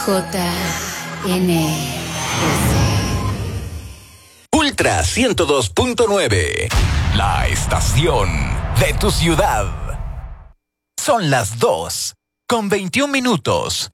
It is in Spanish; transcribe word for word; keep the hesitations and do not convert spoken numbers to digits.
J N Ultra ciento dos punto nueve. La estación de tu ciudad. Son las dos con veintiún minutos.